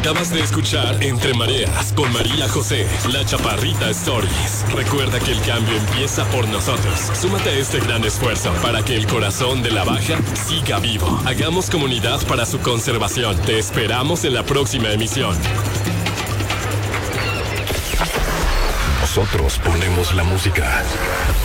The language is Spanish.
Acabas de escuchar Entre Mareas con María José, la Chaparrita Stories. Recuerda que el cambio empieza por nosotros. Súmate a este gran esfuerzo para que el corazón de la Baja siga vivo. Hagamos comunidad para su conservación. Te esperamos en la próxima emisión. Nosotros ponemos la música.